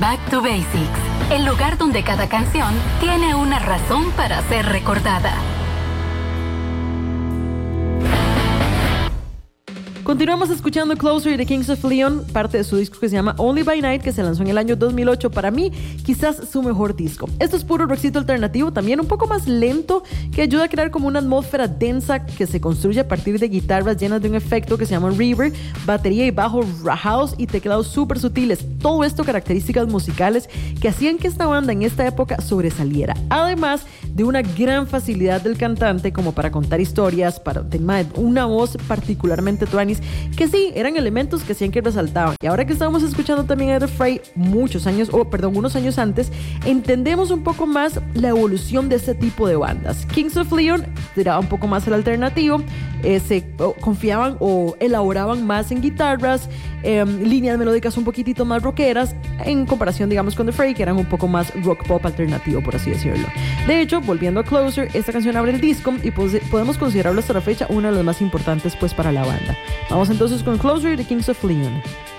Back to Basics, el lugar donde cada canción tiene una razón para ser recordada. Continuamos escuchando Closer de Kings of Leon, parte de su disco que se llama Only by Night, que se lanzó en el año 2008. Para mí, quizás su mejor disco. Esto es puro rockcito alternativo, también un poco más lento, que ayuda a crear como una atmósfera densa que se construye a partir de guitarras llenas de un efecto que se llama reverb, batería y bajo house y teclados súper sutiles. Todo esto características musicales que hacían que esta banda en esta época sobresaliera. Además de una gran facilidad del cantante como para contar historias, para tener una voz particularmente tuanis, que sí, eran elementos que hacían que resaltaban. Y ahora que estamos escuchando también a The Fray unos años antes, entendemos un poco más la evolución de este tipo de bandas. Kings of Leon tiraba un poco más al alternativo, se confiaban o elaboraban más en guitarras, líneas melódicas un poquitito más rockeras, en comparación, digamos, con The Fray, que eran un poco más rock pop alternativo, por así decirlo. De hecho, volviendo a Closer, esta canción abre el disco y podemos considerarlo hasta la fecha una de las más importantes pues para la banda. Vamos entonces con Closer de Kings of Leon.